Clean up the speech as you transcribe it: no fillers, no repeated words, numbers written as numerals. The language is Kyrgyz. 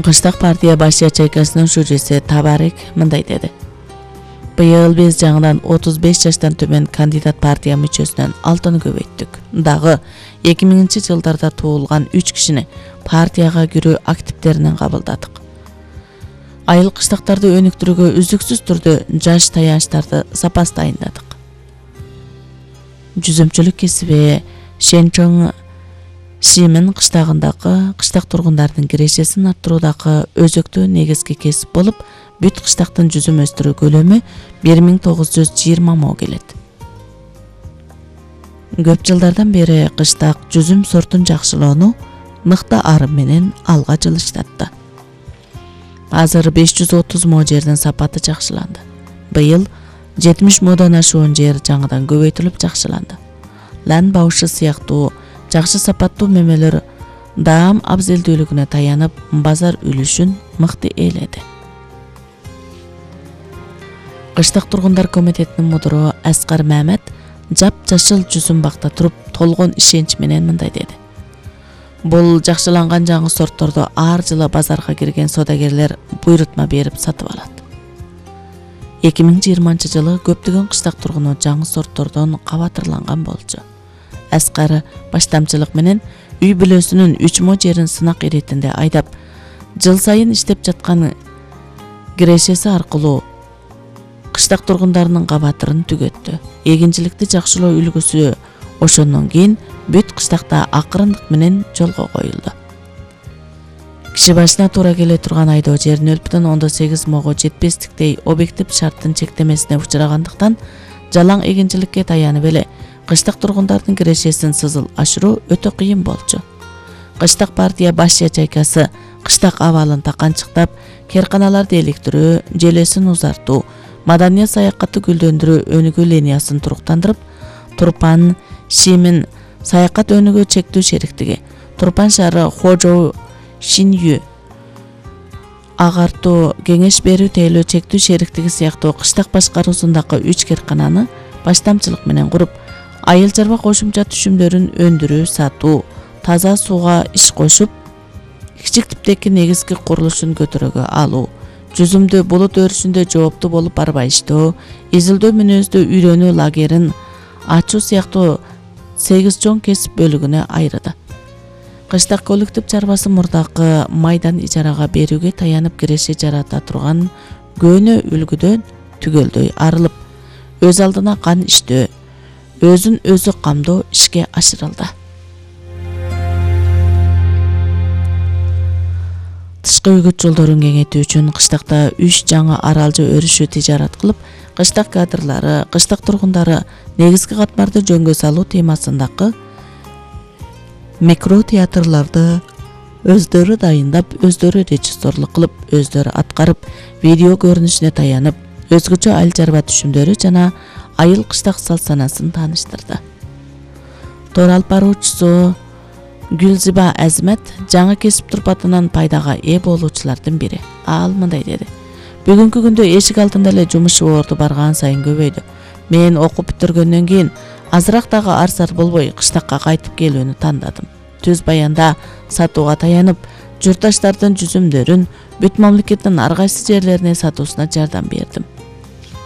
Кыштак партия баш ячейкасынын шүүрөсү Табарик мындай деди. Быйыл биз жаңыдан 35 жаштан төмөн кандидат партия мүчөсүнөн 6-ны көбөйттүк. Дагы 2000-жылдарда туулган 3 кишини партияга кирүү активдеринен кабылдадык. Айыл кыштактарды өнүктүрүүгө үздүксүз түрдө жаш таянычтарды запас дайындадык. Жүзөмчүлүк кесиби Шенчоң Шимин кыштагындагы кыштак тургундардын кирешесин арттыруудагы өзөктүү негизги кесип болуп, бүт кыштактын жүзүм өстүрүү көлөмү 1920 мо келет. Көп жылдардан бери кыштак жүзүм сортун жакшылоону мыкты арым менен алга жылыштатты. Азыр 530 мо жердин сапаты жакшыланды. Быйыл 70 модан ашуун жер жаңыдан көбөйтүлүп жакшыланды. Лан баушы сыяктуу жакшы сапаттуу мемелер даам абзелдүүлүгүнө таянып, базар үлүшүн мыкты ээледи. Кыштак тургундар комитетинин мудуру Аскар Мамет жап-жашыл жүзүм бакта туруп, толгон ишенч менен мындай деди. Бул жакшыланган жаңы сортторду ар жылы базарга кирген содагерлер буйрутма берип сатып алат. 2020-жылы көптөгөн кыштак тургуну жаңы сорттордон кабатырланган болчу. Аскар баштамчылык менен үй бүлөсүнүн 3 мо жерин сынак иретинде айдап, жыл сайын иштеп жаткан кирешеси аркылуу кыштак тургундарынын кабатырын түгөттү. Эгинчиликти жакшылоо үлгүсү ошондон кийин бүт кыштакта акырындык менен жолго коюлду. Киши башына туура келе турган айдоо жер 0,8 мого жетпестиктей объектив шарттын чектемесине учурагандыктан жалаң эгинчиликке таянып эле кыштак тургундардын кирешесин сызыл ашыруу өтө кыйын болчу. Кыштак партия баш ячейкасы кыштак абалын таканчыктап, керканаларды электирүү, желесин узартуу, маданий саякатты гүлдөндүрүү өнүгүү линиясын туруктандырып, Турпан Шимин саякат өнүгүү чектүү шериктиги, Турпан шаары Хожоу Шинью агартуу кеңеш берүү тейлөө чектүү шериктиги сыяктуу кыштак башкаруусундагы 3 керкананы баштамчылык менен куруп, айыл чарба кошумча түшүмдөрүн өндүрүү, сатуу, таза сууга иш кошуп, кичик типтеги негизги курулушун көтөрөгө алуу, жүзүмдү булут өрүшүндө жооптуу болуп барбайыштоо, изилдөө мүнөздүү үйрөнүү лагерин ачуу сыяктуу 8 чоң кесип бөлүгүнө айырды. Кыштак коллектив чарбасы мурдакы майдан ижарага берүүгө таянып киреше жарата турган көөнө үлгүдөн түгөлдөй арылып, өз алдына кан иштөө, өзүн өзү камдоо ишке ашырылды. Тышкы үгүт жолдорун кеңейтүү үчүн кыштакта 3 жаңы аралжы өрүшүү тижарат кылып, кыштак кадрлары, кыштак тургундары негизги катмарды жөнгө салуу темасындагы микро театрларды өздөрү дайындап, өздөрү режиссерлук кылып, өздөрү аткарып, видео көрүнүшүнө таянып, өзгөчө айыл чарба түшүмдөрү жана айыл кыштак салт-санасын тааныштырды. Тор алып баруучусу Гүлзиба Азмат жаңы кесип турпатынан пайдага ээ болуучулардын бири. Ал мындай деди. Бүгүнкү күндө эшик алдында эле жумуш орду барган сайын көбөйдү. Мен окуп бүтүргөндөн кийин азыраак дагы арсар болбой кыштакка кайтып келүүнү тандадым. Түз баянда сатууга таянып, журтташтардын жүзүмдөрүн бүт мамлекеттин ар кайсы жерлерине сатуусуна жардам бердим.